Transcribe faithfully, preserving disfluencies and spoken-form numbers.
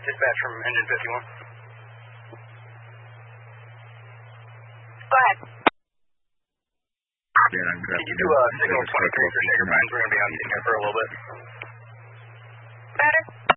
Dispatch from engine fifty-one. Go ahead. Yeah, Can you do uh, signal twenty-three for Shaker Mines? We're going to be on scene here for a little bit. Better.